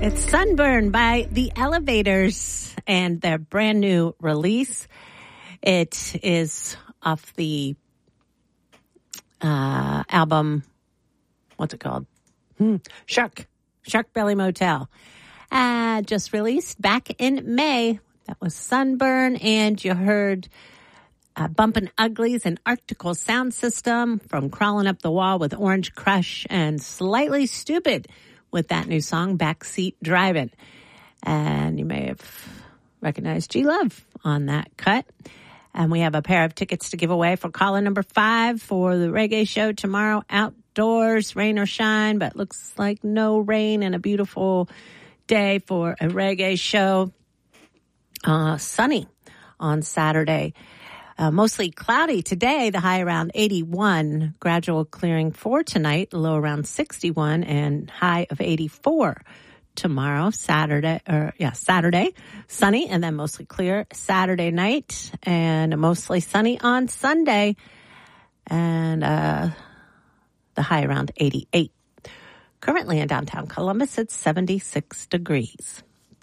It's Sunburn by The Elevators and their brand new release. It is off the album, what's it called? Shark Belly Motel. Just released back in May. That was Sunburn, and you heard Bumpin' Uglies and Arctical Sound System from Crawling Up the Wall with Orange Crush and Slightly Stupid with that new song, Backseat Drivin'. And you may have recognized G-Love on that cut. And we have a pair of tickets to give away for caller number 5 for the reggae show tomorrow outdoors, rain or shine, but looks like no rain and a beautiful day for a reggae show. Sunny on Saturday. Mostly cloudy today, the high around 81, gradual clearing for tonight, low around 61, and high of 84 tomorrow, Saturday, sunny, and then mostly clear Saturday night, and mostly sunny on Sunday, and the high around 88. Currently in downtown Columbus, it's 76 degrees.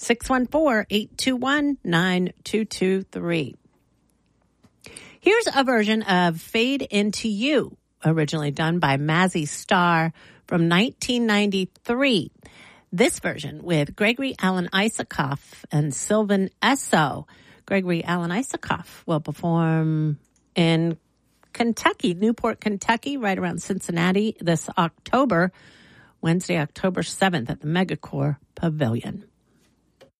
614-821-9223. Here's a version of Fade Into You, originally done by Mazzy Star from 1993. This version with Gregory Alan Isakov and Sylvan Esso. Gregory Alan Isakov will perform in Kentucky, Newport, Kentucky, right around Cincinnati this October, Wednesday, October 7th at the Megacore Pavilion.